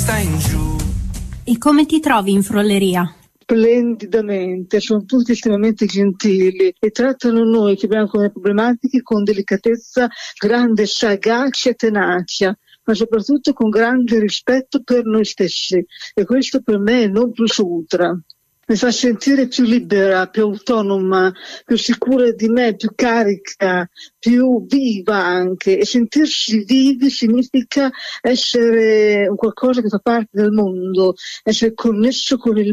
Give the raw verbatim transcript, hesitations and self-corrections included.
testa in giù. E come ti trovi in Frolleria? Splendidamente, sono tutti estremamente gentili e trattano noi che abbiamo come problematiche con delicatezza, grande sagacia e tenacia, ma soprattutto con grande rispetto per noi stessi, e questo per me è non plus ultra. Mi fa sentire più libera, più autonoma, più sicura di me, più carica, più viva anche. E sentirsi vivi significa essere un qualcosa che fa parte del mondo, essere connesso con il